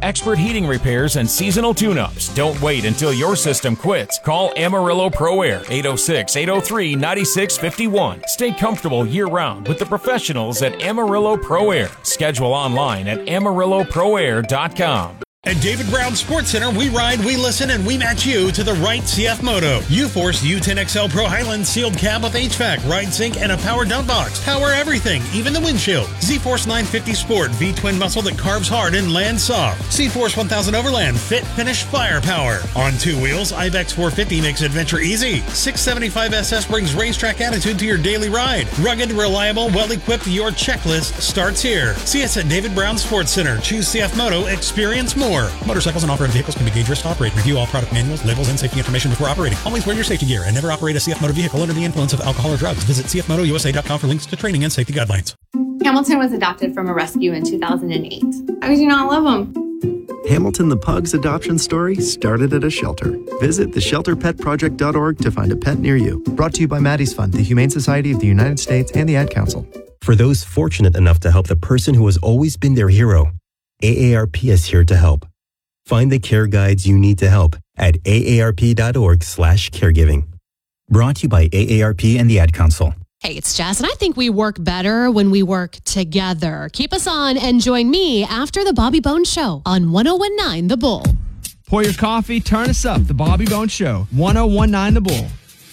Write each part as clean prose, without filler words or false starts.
expert heating repairs and seasonal tune-ups. Don't wait until your system quits. Call Amarillo Pro Air, 806-803-9651. Stay comfortable year-round with the professionals at Amarillo Pro Air. Schedule online at AmarilloProAir.com. At David Brown Sports Center, we ride, we listen, and we match you to the right CF Moto. U-Force U10XL Pro Highland sealed cab with HVAC, ride sync, and a power dump box. Power everything, even the windshield. Z-Force 950 Sport V-twin muscle that carves hard and lands soft. C-Force 1000 Overland fit, finish, firepower. On two wheels, Ivex 450 makes adventure easy. 675 SS brings racetrack attitude to your daily ride. Rugged, reliable, well-equipped, your checklist starts here. See us at David Brown Sports Center. Choose CF Moto, experience more. Motorcycles and off-road vehicles can be dangerous to operate. Review all product manuals, labels, and safety information before operating. Always wear your safety gear and never operate a CF Moto vehicle under the influence of alcohol or drugs. Visit cfmotousa.com for links to training and safety guidelines. Hamilton was adopted from a rescue in 2008. How could you not love him? Hamilton the Pug's adoption story started at a shelter. Visit theshelterpetproject.org to find a pet near you. Brought to you by Maddie's Fund, the Humane Society of the United States, and the Ad Council. For those fortunate enough to help the person who has always been their hero, AARP is here to help. Find the care guides you need to help at aarp.org/caregiving. Brought to you by AARP and the Ad Council. Hey, it's Jess, and I think we work better when we work together. Keep us on and join me after the Bobby Bones Show on 1019 The Bull. Pour your coffee, turn us up. The Bobby Bones Show, 1019 The Bull.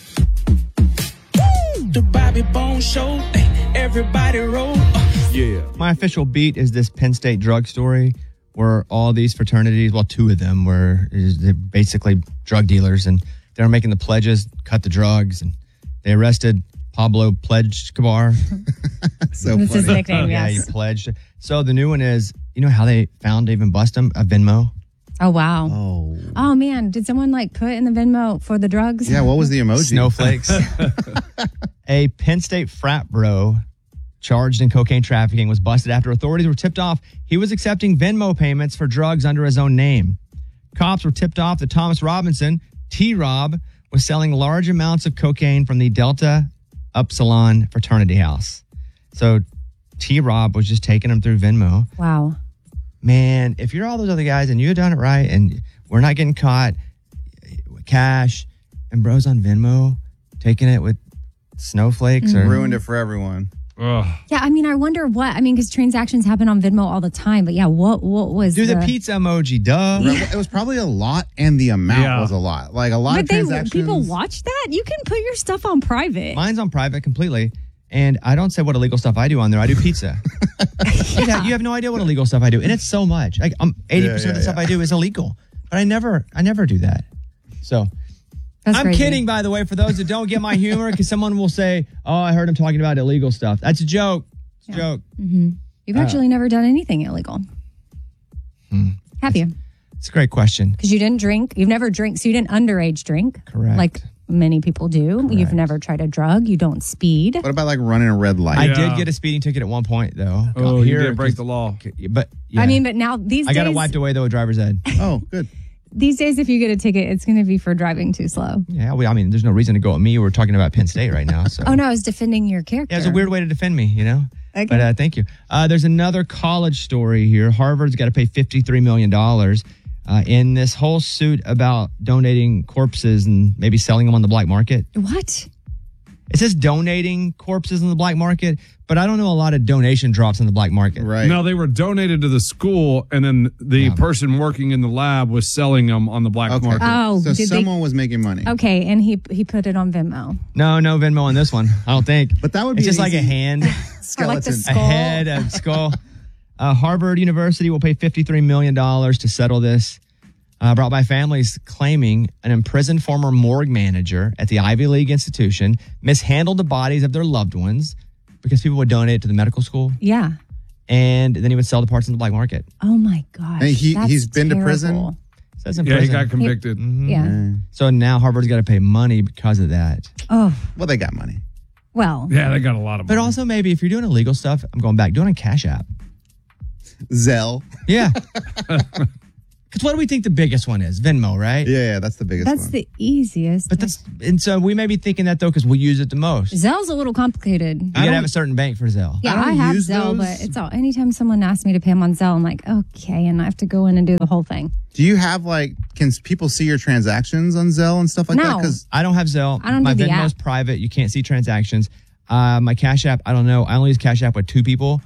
The Bobby Bones Show, everybody roll. Yeah. My official beat is this Penn State drug story where all these fraternities, well, two of them were they're basically drug dealers, and they were making the pledges, cut the drugs, and they arrested Pablo Pledge Cabar. So That's his nickname, Yeah, yes. he pledged. So the new one is, you know how they found to even bust him? A Venmo. Oh, wow. Oh, man. Did someone put in the Venmo for the drugs? yeah. What was the emoji? Snowflakes. A Penn State frat bro charged in cocaine trafficking was busted after authorities were tipped off he was accepting Venmo payments for drugs under his own name. Cops were tipped off that Thomas Robinson, T-Rob, was selling large amounts of cocaine from the Delta Upsilon fraternity house. So T-Rob was just taking them through Venmo. Wow. Man, if you're all those other guys and you've done it right and we're not getting caught, cash and bros on Venmo taking it with snowflakes or Ruined it for everyone. Ugh. Yeah, I wonder what, because transactions happen on Venmo all the time. But yeah, what was Do the pizza emoji, duh. It was probably a lot, and the amount was a lot. Like a lot But of transactions. people watch that? You can put your stuff on private. Mine's on private completely. And I don't say what illegal stuff I do on there. I do pizza. Yeah, you have no idea what illegal stuff I do. And it's so much. 80% of the stuff I do is illegal. But I never do that. So That's I'm crazy. kidding, by the way, for those that don't get my humor, because someone will say, oh, I heard him talking about illegal stuff. That's a joke. It's a joke. Mm-hmm. You've actually never done anything illegal. Have you? It's a great question. Because you didn't drink. You've never drank, so you didn't underage drink. Correct. Like many people do. You've never tried a drug. You don't speed. What about running a red light? I did get a speeding ticket at one point, though. Oh, you did break the law. But yeah. But now these I days, got it wiped away, though, with driver's ed. Oh, good. these days, if you get a ticket, it's going to be for driving too slow. Yeah, there's no reason to go at me. We're talking about Penn State right now. So. Oh, no, I was defending your character. Yeah, it's a weird way to defend me, Okay. But thank you. There's another college story here. Harvard's got to pay $53 million in this whole suit about donating corpses and maybe selling them on the black market. What? It says donating corpses in the black market, but I don't know a lot of donation drops in the black market. Right. No, they were donated to the school, and then the person working in the lab was selling them on the black market. Oh, so someone was making money. Okay, and he put it on Venmo. No Venmo on this one. I don't think. But that would be it's just like a hand, Or like the a skull. head, a skull. Harvard University will pay $53 million to settle this. Brought by families claiming an imprisoned former morgue manager at the Ivy League institution mishandled the bodies of their loved ones because people would donate to the medical school. Yeah. And then he would sell the parts in the black market. Oh, my gosh. And That's he's been to prison? terrible. Says in Yeah, he prison. got convicted. Yeah. So now Harvard's got to pay money because of that. Oh, Well, they got money. well. Yeah, they got a lot of money. But also maybe if you're doing illegal stuff, I'm going back, do it on Cash App. Zelle. Yeah. Because what do we think the biggest one is? Venmo, right? Yeah, that's the biggest one. That's the easiest. But and so we may be thinking that though because we use it the most. Zell's a little complicated. You gotta have a certain bank for Zelle. Yeah, I have Zelle, but it's all. Anytime someone asks me to pay them on Zelle, I'm like, okay, and I have to go in and do the whole thing. Do you have can people see your transactions on Zelle and stuff like that? No. Because I don't have Zelle. I don't My do the Venmo's app. private. You can't see transactions. My Cash App, I don't know. I only use Cash App with 2 people.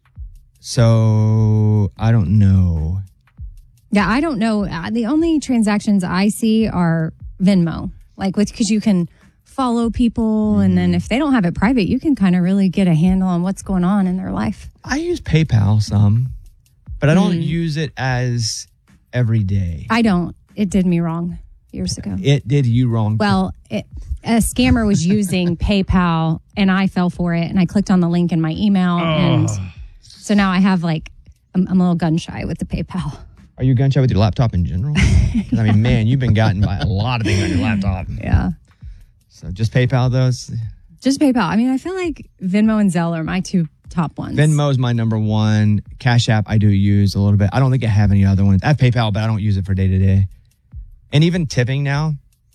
So I don't know. Yeah, I don't know. The only transactions I see are Venmo, because you can follow people, and then if they don't have it private, you can kind of really get a handle on what's going on in their life. I use PayPal some, but I don't use it as every day. I don't. It did me wrong years ago. It did you wrong. Well, a scammer was using PayPal, and I fell for it, and I clicked on the link in my email, and so now I have I'm a little gun shy with the PayPal. Are you gun shy with your laptop in general? 'Cause, I mean, man, you've been gotten by a lot of things on your laptop. Yeah. So just PayPal, those? Just PayPal. I mean, I feel like Venmo and Zelle are my 2 top ones. Venmo is my number 1. Cash App, I do use a little bit. I don't think I have any other ones. I have PayPal, but I don't use it for day to day. And even tipping now,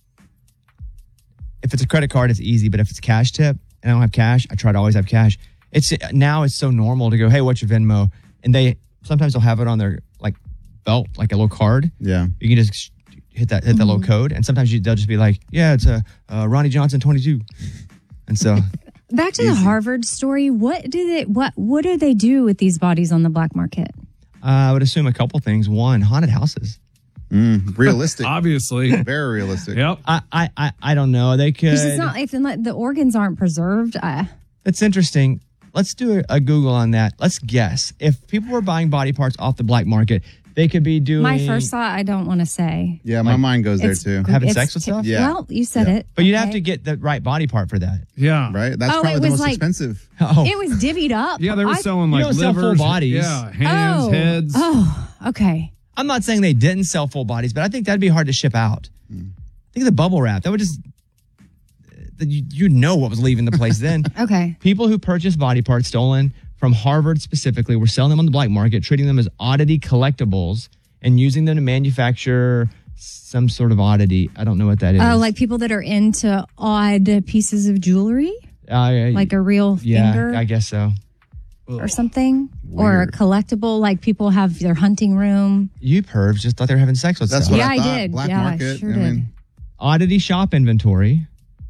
if it's a credit card, it's easy. But if it's cash tip and I don't have cash, I try to always have cash. Now it's so normal to go, hey, what's your Venmo? And sometimes they'll have it on their belt, like a little card. Yeah. You can just hit that little code. And sometimes they'll just be like, yeah, it's a Ronnie Johnson 22. And so back to the Harvard story. What do they do with these bodies on the black market? I would assume a couple things. One, haunted houses. Realistic. Obviously. Very realistic. Yep. I don't know. They could. Because it's not if the organs aren't preserved. That's interesting. Let's do a Google on that. Let's guess. If people were buying body parts off the black market, they could be doing. My first thought, I don't want to say. Yeah, my mind goes there too. Having sex with stuff? Yeah. Well, you said it. But you'd have to get the right body part for that. Yeah. Right? That's Oh, probably it the was most expensive. It was divvied up. Yeah, they were selling You don't sell full livers, bodies. Yeah, hands, heads. Oh, okay. I'm not saying they didn't sell full bodies, but I think that'd be hard to ship out. Think of the bubble wrap. That would just. You know what was leaving the place then. Okay. People who purchased body parts stolen from Harvard specifically were selling them on the black market, treating them as oddity collectibles, and using them to manufacture some sort of oddity. I don't know what that is. Oh, like people that are into odd pieces of jewelry? Like a real finger? Yeah, I guess so. Or something? Or a collectible, like people have their hunting room. You pervs just thought they were having sex with That's stuff. what I thought. did. Black Yeah, market. I sure did. Oddity shop inventory.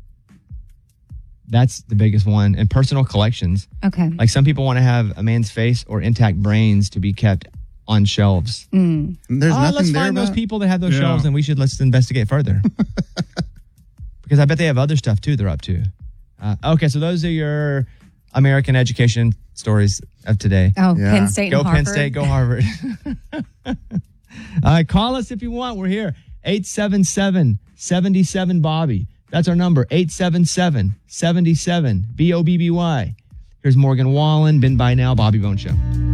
That's the biggest one. And personal collections. Okay. Like some people want to have a man's face or intact brains to be kept on shelves. There's nothing let's there find those about- people that have those shelves and let's investigate further. Because I bet they have other stuff too they're up to. Okay, so those are your American education stories of today. Oh, yeah. Penn State and Go Harvard. Penn State, go Harvard. All right, call us if you want. We're here. 877-77-BOBBY. That's our number, 877-77-BOBBY. Here's Morgan Wallen, Been By Now, Bobby Bone Show.